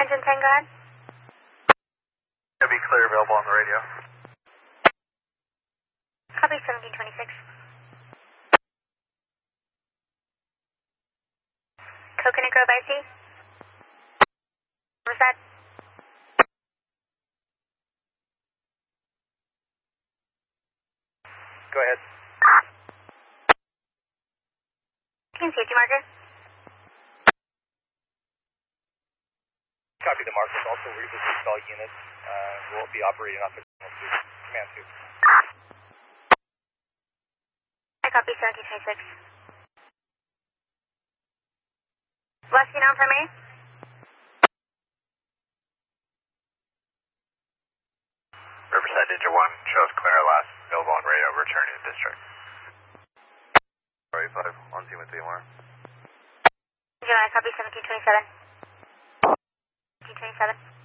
Engine 10, go ahead. It'll be clear available on the radio. Copy 1726. Coconut Grove IC. What's that? Go ahead. Team safety marker. Copy the markers. Also revisit all units. We'll be operating off of command 2. I copy 1726. Last known for me? Riverside Ninja 1 shows Clara last available on radio, returning to district. 45 on team with DMR. I copy 1727. 1727.